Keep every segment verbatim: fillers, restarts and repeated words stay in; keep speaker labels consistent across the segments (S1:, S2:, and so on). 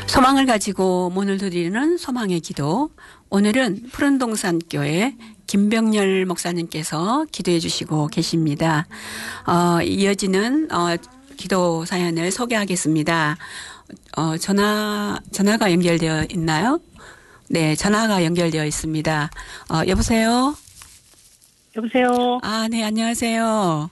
S1: 소망을 가지고 문을 두드리는 소망의 기도. 오늘은 푸른동산교회 김병렬 목사님께서 기도해 주시고 계십니다. 어, 이어지는 어, 기도 사연을 소개하겠습니다. 어, 전화, 전화가 연결되어 있나요? 네, 전화가 연결되어 있습니다. 어, 여보세요?
S2: 여보세요?
S1: 아, 네, 안녕하세요.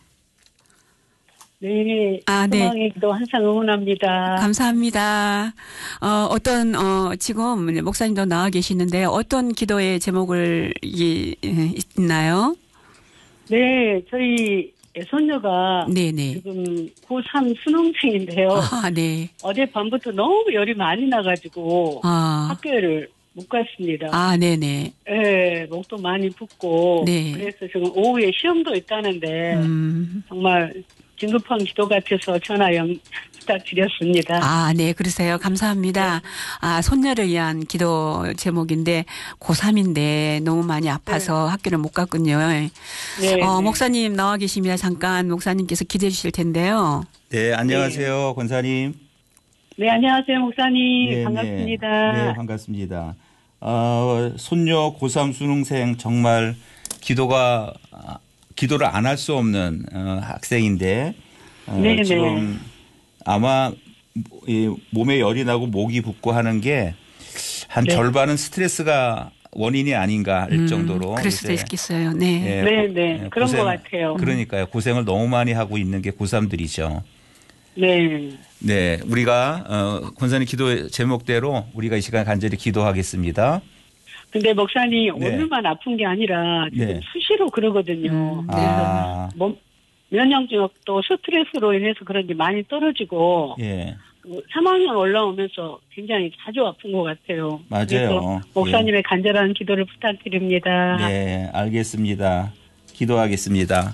S2: 네.
S1: 아, 네.
S2: 소망의 기도 항상 응원합니다.
S1: 감사합니다. 어, 어떤, 어, 지금 목사님도 나와 계시는데 어떤 기도의 제목을, 이, 있나요?
S2: 네, 저희 손녀가
S1: 네네.
S2: 지금 고삼 수능생인데요.
S1: 아, 네.
S2: 어젯밤부터 너무 열이 많이 나가지고
S1: 아,
S2: 학교를 못 갔습니다.
S1: 아, 네네.
S2: 네, 목도 많이 붓고.
S1: 네.
S2: 그래서 지금 오후에 시험도 있다는데
S1: 음.
S2: 정말 긴급한 기도 같아서 전화 연 부탁드렸습니다.
S1: 아, 네, 그러세요. 감사합니다. 아, 손녀를 위한 기도 제목인데 고삼인데 너무 많이 아파서 학교를 못 갔군요.
S2: 네.
S1: 어,
S2: 네.
S1: 목사님 나와 계십니다. 잠깐 목사님께서 기도해 주실 텐데요.
S3: 네, 안녕하세요, 권사님.
S2: 네, 안녕하세요, 목사님.
S3: 네,
S2: 반갑습니다.
S3: 네, 네, 반갑습니다. 어, 손녀 고삼 수능생 정말 기도가 기도를 안 할 수 없는 어, 학생인데 어,
S2: 네,
S3: 지금
S2: 네.
S3: 아마 이 몸에 열이 나고 목이 붓고 하는 게 한
S2: 네.
S3: 절반은 스트레스가 원인이 아닌가 할
S1: 음,
S3: 정도로
S1: 그럴 수도
S3: 요새,
S1: 있겠어요. 네.
S3: 예,
S2: 네,
S3: 고-
S2: 네.
S3: 예,
S2: 그런
S3: 고생-
S2: 것 같아요.
S3: 그러니까요. 고생을 너무 많이 하고 있는 게 고삼들이죠.
S2: 네.
S3: 네, 우리가 어, 권사님 기도 제목대로 우리가 이 시간 간절히 기도하겠습니다.
S2: 근데 목사님
S3: 네.
S2: 오늘만 아픈 게 아니라 지금
S3: 네.
S2: 수시로 그러거든요.
S1: 음,
S2: 그래서
S3: 아,
S2: 몸 면역력도 스트레스로 인해서 그런지 많이 떨어지고
S3: 예,
S2: 삼 학년 올라오면서 굉장히 자주 아픈 것 같아요.
S3: 맞아요.
S2: 그래서 목사님의 간절한 기도를 부탁드립니다.
S3: 네, 알겠습니다. 기도하겠습니다.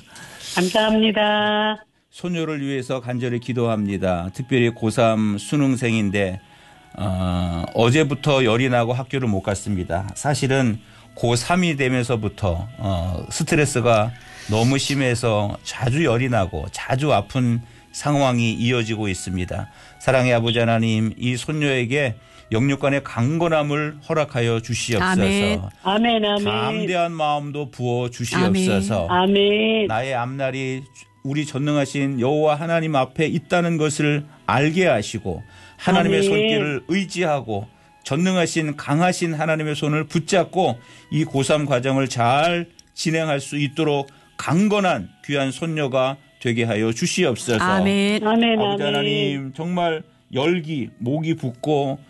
S2: 감사합니다.
S3: 소녀를 위해서 간절히 기도합니다. 특별히 고삼 수능생인데 어, 어제부터 열이 나고 학교를 못 갔습니다. 사실은 고삼이 되면서부터 어, 스트레스가 너무 심해서 자주 열이 나고 자주 아픈 상황이 이어지고 있습니다. 사랑의 아버지 하나님, 이 손녀에게 영육간의 강건함을 허락하여 주시옵소서.
S1: 아멘.
S2: 아멘, 아멘.
S3: 담대한 마음도 부어 주시옵소서.
S2: 아멘.
S3: 나의 앞날이 우리 전능하신 여호와 하나님 앞에 있다는 것을 알게 하시고 하나님의
S2: 아멘.
S3: 손길을 의지하고 전능하신 강하신 하나님의 손을 붙잡고 이 고삼 과정을 잘 진행할 수 있도록 강건한 귀한 손녀가 되게 하여 주시옵소서.
S1: 아멘.
S2: 아멘,
S3: 아버지
S2: 아멘.
S3: 하나님 정말 열기 목이 붓고